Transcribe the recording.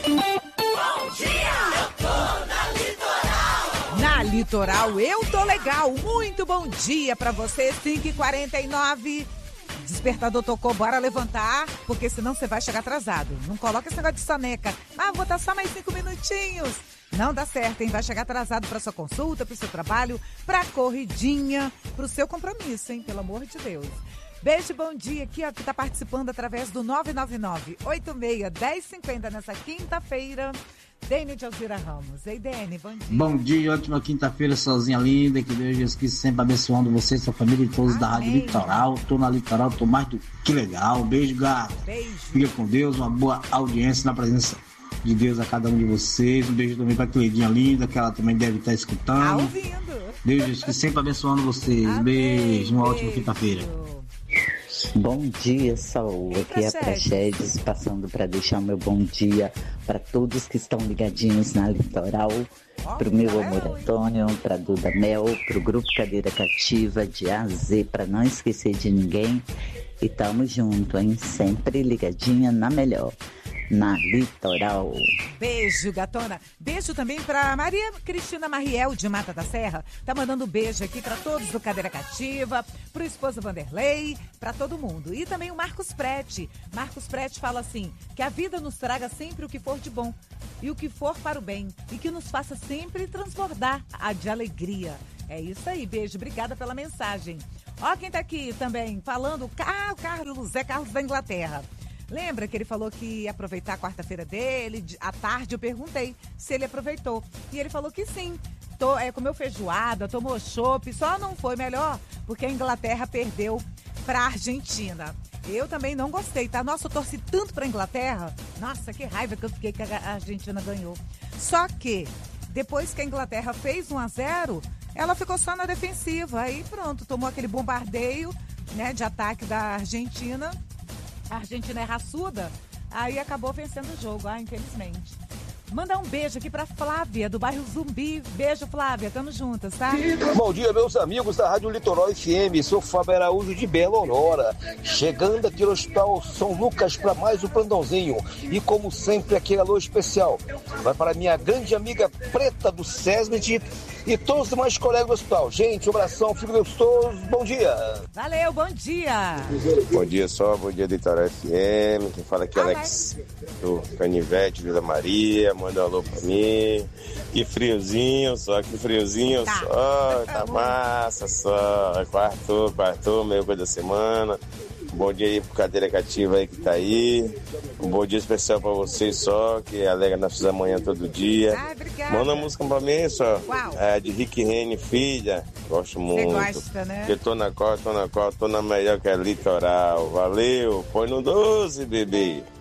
Bom dia! Eu tô na Litoral. Na Litoral, eu tô legal. Muito bom dia pra você, 5h49. Despertador tocou, bora levantar, porque senão você vai chegar atrasado. Não coloca esse negócio de soneca. Vou estar só mais 5 minutinhos. Não dá certo, hein? Vai chegar atrasado pra sua consulta, pro seu trabalho, pra corridinha, pro seu compromisso, hein? Pelo amor de Deus. Beijo, bom dia aqui, ó, que tá participando através do 999-86-1050 nessa quinta-feira. Dene de Alzira Ramos. Ei, Dene, bom dia. Bom dia, ótima quinta-feira, sozinha linda. Que Deus Jesus Cristo sempre abençoando você, sua família e todos da Rádio Litoral. Tô na Litoral, tô mais do que legal. Beijo, gato. Beijo. Fica com Deus, uma boa audiência na presença de Deus a cada um de vocês. Um beijo também pra Cleidinha linda, que ela também deve estar escutando. Tá ouvindo. Deus Jesus Cristo sempre abençoando vocês. Amém. Beijo, uma ótima quinta-feira. Bom dia, Saul. Aqui é a Praxedes, passando para deixar meu bom dia para todos que estão ligadinhos na Litoral, para o meu amor Antônio, para Duda Mel, para o Grupo Cadeira Cativa de A a Z, para não esquecer de ninguém. E tamo junto, hein? Sempre ligadinha na melhor, na Litoral. Beijo, gatona. Beijo também pra Maria Cristina Mariel, de Mata da Serra. Tá mandando beijo aqui pra todos do Cadeira Cativa, pro esposo Vanderlei, pra todo mundo. E também o Marcos Prete. Marcos Prete fala assim, que a vida nos traga sempre o que for de bom e o que for para o bem. E que nos faça sempre transbordar de alegria. É isso aí, beijo. Obrigada pela mensagem. Ó quem tá aqui também falando, o Carlos, Zé Carlos da Inglaterra. Lembra que ele falou que ia aproveitar a quarta-feira dele? À tarde eu perguntei se ele aproveitou. E ele falou que sim. Comeu feijoada, tomou chopp, só não foi melhor porque a Inglaterra perdeu para a Argentina. Eu também não gostei, tá? Nossa, eu torci tanto para a Inglaterra. Nossa, que raiva que eu fiquei que a Argentina ganhou. Só que depois que a Inglaterra fez 1-0, ela ficou só na defensiva. Aí pronto, tomou aquele bombardeio, né, de ataque da Argentina. A Argentina é raçuda, aí acabou vencendo o jogo, infelizmente. Manda um beijo aqui pra Flávia, do bairro Zumbi. Beijo, Flávia, tamo juntas, tá? Bom dia, meus amigos da Rádio Litoral FM. Sou Fábio Araújo de Bela Aurora. Chegando aqui no Hospital São Lucas para mais um plantãozinho. E como sempre, aquele alô especial. Vai para minha grande amiga Preta do Sesmet e todos os demais colegas do hospital. Gente, um abração, fico gostoso, bom dia. Valeu, bom dia. Bom dia, bom dia, Litoral FM. Quem fala aqui é Alex do Canivete, Vila Maria. Manda um alô pra mim. Que friozinho só. Tá massa só. Quartou, meio coisa da semana. Bom dia aí pro Cadeira Cativa aí que tá aí. Um bom dia especial pra vocês só, que alegra nós da manhã todo dia. Obrigada. Manda uma música pra mim só. Uau. De Rick Rene, filha. Gosto muito. Você gosta, né? Eu tô na melhor que é Litoral. Valeu, põe no 12, bebê.